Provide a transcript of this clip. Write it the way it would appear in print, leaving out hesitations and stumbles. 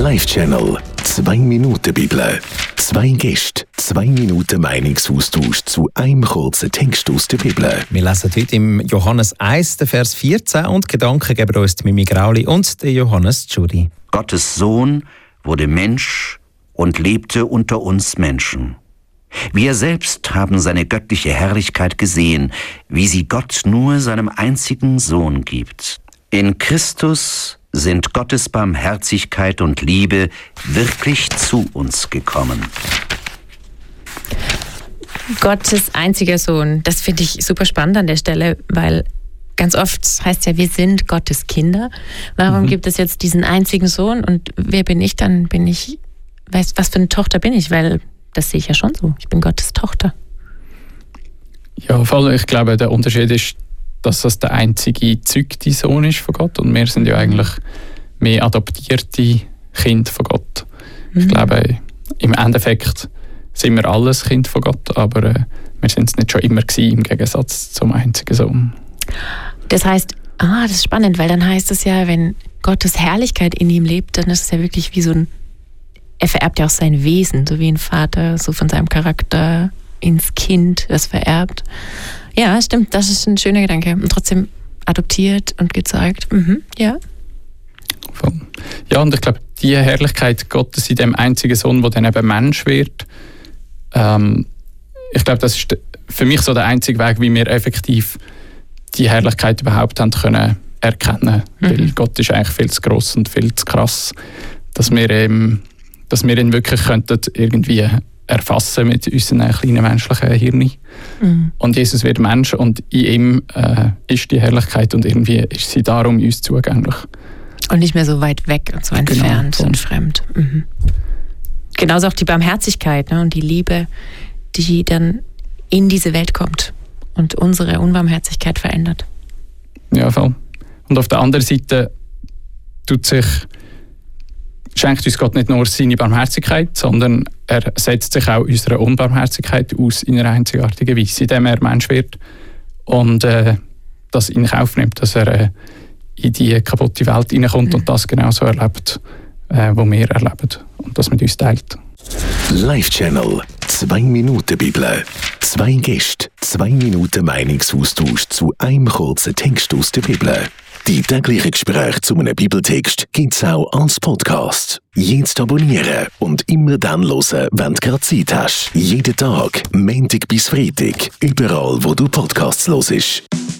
Live-Channel 2 Minuten Bibel. 2 Gäste, 2 Minuten Meinungsaustausch zu einem kurzen Text aus der Bibel. Wir lesen heute im Johannes 1, Vers 14 und Gedanken geben uns Mimi Grauli und der Johannes Tschudi. Gottes Sohn wurde Mensch und lebte unter uns Menschen. Wir selbst haben seine göttliche Herrlichkeit gesehen, wie sie Gott nur seinem einzigen Sohn gibt. In Christus sind Gottes Barmherzigkeit und Liebe wirklich zu uns gekommen. Gottes einziger Sohn, das finde ich super spannend an der Stelle, weil ganz oft heißt ja, wir sind Gottes Kinder. Warum gibt es jetzt diesen einzigen Sohn und wer bin ich dann? Was für eine Tochter bin ich? Weil das sehe ich ja schon so. Ich bin Gottes Tochter. Ja, voll. Ich glaube, der Unterschied ist, dass das der einzige gezeugte Sohn ist von Gott. Und wir sind ja eigentlich mehr adoptierte Kinder von Gott. Ich glaube, im Endeffekt sind wir alles Kind von Gott, aber wir sind es nicht schon immer gewesen, im Gegensatz zum einzigen Sohn. Das heißt, das ist spannend, weil dann heißt es ja, wenn Gottes Herrlichkeit in ihm lebt, dann ist es ja wirklich wie er vererbt ja auch sein Wesen, so wie ein Vater, so von seinem Charakter ins Kind, das vererbt. Ja, stimmt, das ist ein schöner Gedanke. Und trotzdem adoptiert und gezeugt. Ja. Ja, und ich glaube, die Herrlichkeit Gottes in dem einzigen Sohn, der dann eben Mensch wird, ich glaube, das ist für mich so der einzige Weg, wie wir effektiv die Herrlichkeit überhaupt haben können erkennen. Weil Gott ist eigentlich viel zu gross und viel zu krass, dass wir ihn wirklich könnten irgendwie erfassen mit unseren kleinen menschlichen Hirnen. Und Jesus wird Mensch und in ihm ist die Herrlichkeit und irgendwie ist sie darum uns zugänglich. Und nicht mehr so weit weg und so entfernt und fremd. Genauso auch die Barmherzigkeit, ne, und die Liebe, die dann in diese Welt kommt und unsere Unbarmherzigkeit verändert. Ja, voll. Und auf der anderen Seite schenkt uns Gott nicht nur seine Barmherzigkeit, sondern er setzt sich auch unserer Unbarmherzigkeit aus in einer einzigartigen Weise, indem er Mensch wird und das in Kauf nimmt, dass er in die kaputte Welt hineinkommt und das genauso erlebt, was wir erleben und das mit uns teilt. Live-Channel 2 Minuten Bibel. 2 Gäste, 2 Minuten Meinungsaustausch zu einem kurzen Text aus der Bibel. Die täglichen Gespräche zu einem Bibeltext gibt's auch als Podcast. Jetzt abonnieren und immer dann hören, wenn du gerade Zeit hast. Jeden Tag, Montag bis Freitag, überall wo du Podcasts hörst.